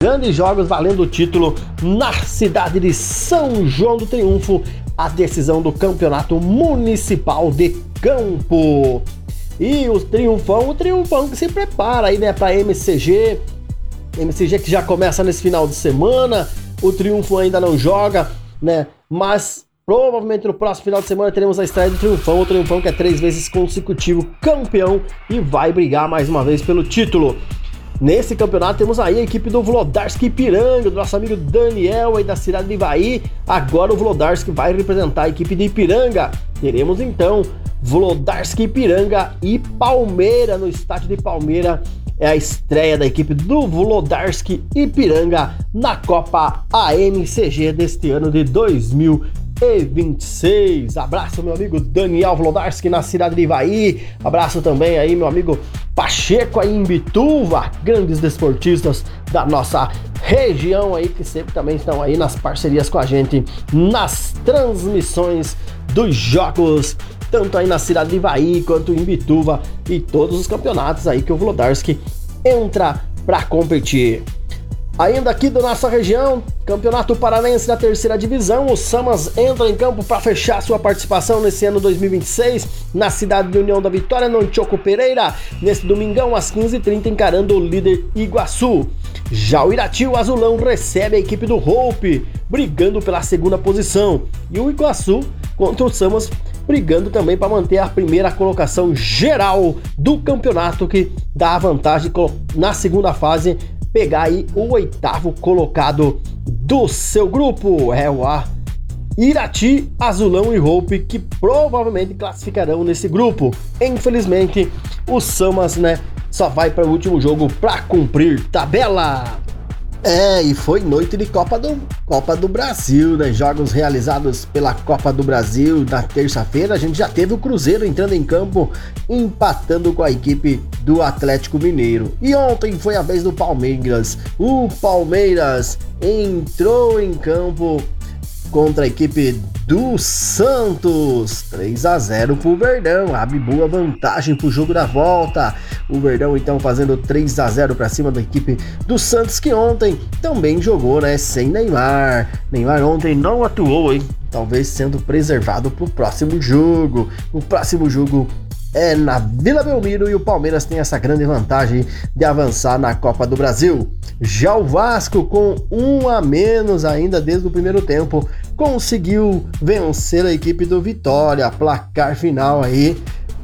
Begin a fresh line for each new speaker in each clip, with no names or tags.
grandes jogos valendo o título na cidade de São João do Triunfo, a decisão do Campeonato Municipal de Campo. E o Triunfão que se prepara aí, né, para MCG que já começa nesse final de semana. O Triunfo ainda não joga, né, mas provavelmente no próximo final de semana teremos a estreia do Triunfão, o Triunfão que é 3 vezes consecutivo campeão e vai brigar mais uma vez pelo título. Nesse campeonato temos aí a equipe do Volodarski Ipiranga, do nosso amigo Daniel aí da cidade de Ivaí. Agora o Volodarski vai representar a equipe de Ipiranga. Teremos então Volodarski Ipiranga e Palmeira no estádio de Palmeira. É a estreia da equipe do Volodarski Ipiranga na Copa AMCG deste ano de 2026. Abraço meu amigo Daniel Volodarski na cidade de Ivaí. Abraço também aí meu amigo Pacheco aí em Bituva, grandes desportistas da nossa região aí que sempre também estão aí nas parcerias com a gente nas transmissões dos jogos, tanto aí na cidade de Ivaí quanto em Bituva e todos os campeonatos aí que o Volodarski entra para competir. Ainda aqui da nossa região, Campeonato Paranense da terceira divisão, o Samas entra em campo para fechar sua participação nesse ano 2026 na cidade de União da Vitória, no Antioco Pereira, nesse domingão às 15h30 encarando o líder Iguaçu. Já o Irati, o Azulão, recebe a equipe do Hope, brigando pela segunda posição, e o Iguaçu contra o Samas brigando também para manter a primeira colocação geral do campeonato, que dá a vantagem na segunda fase pegar aí o 8º colocado do seu grupo. É o Irati, Azulão e Hope que provavelmente classificarão nesse grupo. Infelizmente, o Samas, né, só vai para o último jogo para cumprir tabela. E foi noite de Copa do Brasil, né? Jogos realizados pela Copa do Brasil. Na terça-feira a gente já teve o Cruzeiro entrando em campo, empatando com a equipe do Atlético Mineiro. E ontem foi a vez do Palmeiras. O Palmeiras entrou em campo contra a equipe do Santos, 3-0 pro Verdão, abre boa vantagem pro jogo da volta. O Verdão então fazendo 3-0 para cima da equipe do Santos, que ontem também jogou, né, sem Neymar. Neymar ontem não atuou, hein? Talvez sendo preservado pro próximo jogo. O próximo jogo é na Vila Belmiro e o Palmeiras tem essa grande vantagem de avançar na Copa do Brasil. Já o Vasco, com 1 a menos ainda desde o primeiro tempo, conseguiu vencer a equipe do Vitória. Placar final aí,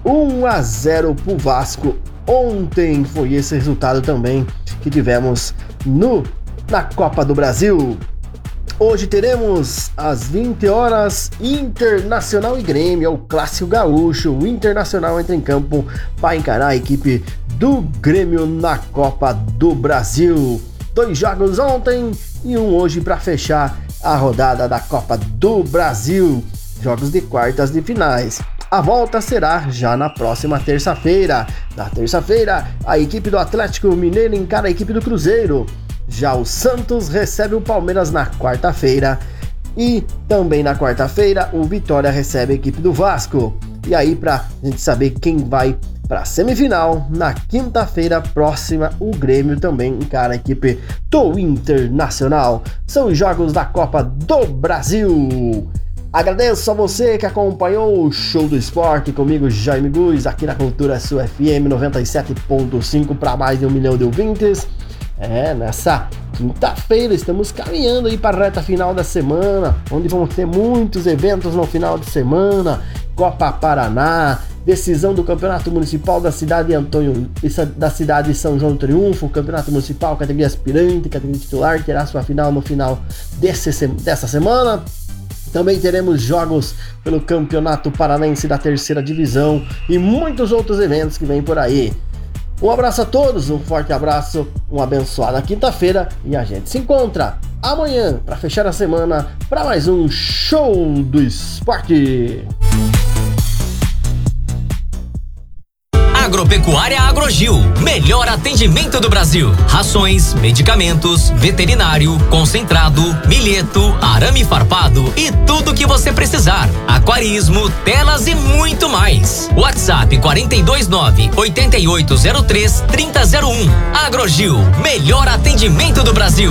1-0 pro Vasco. Ontem foi esse resultado também que tivemos na Copa do Brasil. Hoje teremos às 20 horas Internacional e Grêmio, é o clássico gaúcho. O Internacional entra em campo para encarar a equipe do Grêmio na Copa do Brasil. 2 jogos ontem e um hoje para fechar a rodada da Copa do Brasil. Jogos de quartas de finais. A volta será já na próxima terça-feira. Na terça-feira, a equipe do Atlético Mineiro encara a equipe do Cruzeiro. Já o Santos recebe o Palmeiras na quarta-feira. E também na quarta-feira, o Vitória recebe a equipe do Vasco. E aí, pra gente saber quem vai para a semifinal, na quinta-feira próxima, o Grêmio também encara a equipe do Internacional. São os jogos da Copa do Brasil. Agradeço a você que acompanhou o Show do Esporte comigo, Jaime Guz, aqui na Cultura Sul FM 97.5 para mais de 1 milhão de ouvintes. Nessa quinta-feira estamos caminhando aí para a reta final da semana, onde vamos ter muitos eventos no final de semana. Copa Paraná, decisão do Campeonato Municipal da cidade de São João do Triunfo, Campeonato Municipal, categoria aspirante, categoria titular, terá sua final no final dessa semana. Também teremos jogos pelo Campeonato Paranense da terceira divisão e muitos outros eventos que vêm por aí. Um abraço a todos, um forte abraço, uma abençoada quinta-feira e a gente se encontra amanhã para fechar a semana para mais um Show do Esporte.
Agropecuária Agrogil, melhor atendimento do Brasil. Rações, medicamentos, veterinário, concentrado, milheto, arame farpado e tudo que você precisar. Aquarismo, telas e muito mais. WhatsApp 429-8803-3001. Agrogil, melhor atendimento do Brasil.